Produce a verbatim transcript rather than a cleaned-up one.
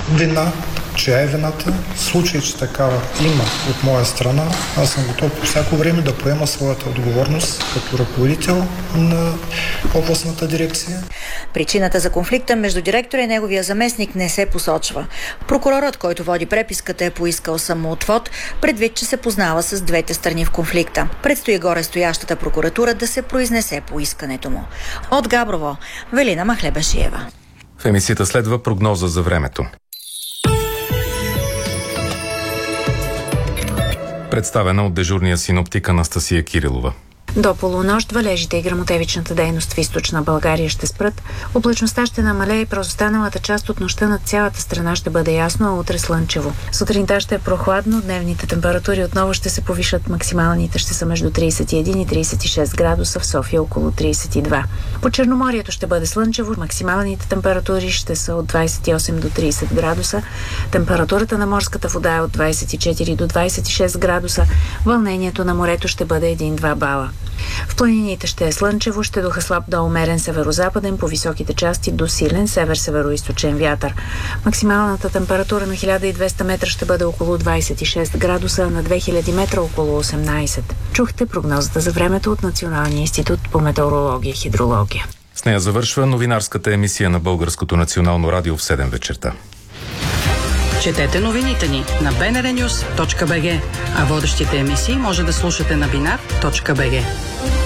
вина, чия е вината. В случай, че такава има от моя страна, аз съм готов по всяко време да поема своята отговорност като ръководител на областната дирекция. Причината за конфликта между директора и неговия заместник не се посочва. Прокурорът, който води преписката, е поискал самоотвод, предвид, че се познава с двете страни в конфликта. Предстои горестоящата прокуратура да се произнесе по искането му. От Габрово, Велина Махлебашиева. В емисията следва прогноза за времето. Представена от дежурния синоптик Анастасия Кирилова. До полунощ валежите и гръмотевичната дейност в източна България ще спрат. Облачността ще намалее и през останалата част от нощта над цялата страна ще бъде ясно, а утре слънчево. Сутринта ще е прохладно, дневните температури отново ще се повишат, максималните ще са между трийсет и един и трийсет и шест градуса, в София около трийсет и два. По Черноморието ще бъде слънчево, максималните температури ще са от двийсет и осем до трийсет градуса. Температурата на морската вода е от двийсет и четири до двийсет и шест градуса. Вълнението на морето ще бъде един-два бала. В планините ще е слънчево, ще духа слаб до умерен северо-западен, по високите части до силен север-североизточен вятър. Максималната температура на хиляда и двеста метра ще бъде около двийсет и шест градуса, а на две хиляди метра около осемнайсет. Чухте прогнозата за времето от Националния институт по метеорология и хидрология. С нея завършва новинарската емисия на Българското национално радио в седем вечерта. Четете новините ни на би ен ар нюз точка би джи, а водещите емисии може да слушате на бинар точка би джи.